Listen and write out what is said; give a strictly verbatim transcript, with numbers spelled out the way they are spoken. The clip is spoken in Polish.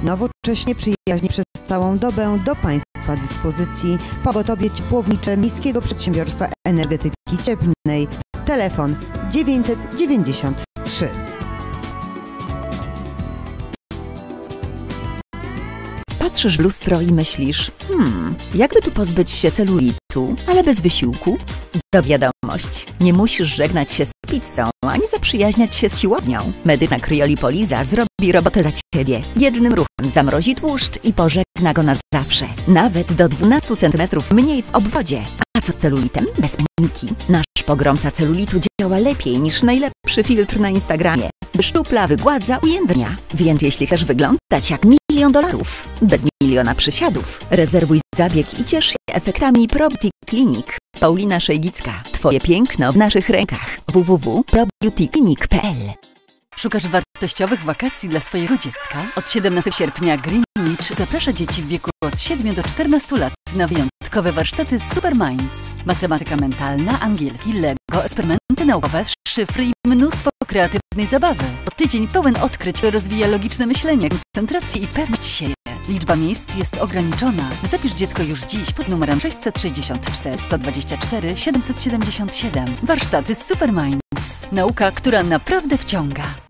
nowocześnie, przyjaźnie przez całą dobę do Państwa dyspozycji pogotowie ciepłownicze Miejskiego Przedsiębiorstwa Energetyki Cieplnej. Telefon dziewięćset dziewięćdziesiąt trzy. Patrzysz w lustro i myślisz, hmm, jakby tu pozbyć się celulitu, ale bez wysiłku? To wiadomość, nie musisz żegnać się z pizzą, ani zaprzyjaźniać się z siłownią. Medyczna kryolipoliza zrobi robotę za Ciebie. Jednym ruchem zamrozi tłuszcz i pożegna go na zawsze. Nawet do dwunastu centymetrów mniej w obwodzie. A co z celulitem? Bez paniki. Nasz pogromca celulitu działa lepiej niż najlepszy filtr na Instagramie. Wyszczupla, wygładza, ujędrnia. Więc jeśli chcesz wyglądać jak milion dolarów, bez miliona przysiadów, rezerwuj zabieg i ciesz się efektami ProBeauty Clinic. Paulina Szejgicka. Twoje piękno w naszych rękach. w w w kropka pro beauty clinic kropka p l. Szukasz wartościowych wakacji dla swojego dziecka? Od siedemnastego sierpnia Greenwich zaprasza dzieci w wieku od siedmiu do czternastu lat na wyjątkowe warsztaty Superminds. Matematyka mentalna, angielski, Lego, eksperymenty naukowe, szyfry i mnóstwo kreatywnej zabawy. To tydzień pełen odkryć, rozwija logiczne myślenie, koncentrację i pewność siebie. Liczba miejsc jest ograniczona. Zapisz dziecko już dziś pod numerem sześćset sześćdziesiąt cztery sto dwadzieścia cztery siedemset siedemdziesiąt siedem. Warsztaty Superminds. Nauka, która naprawdę wciąga.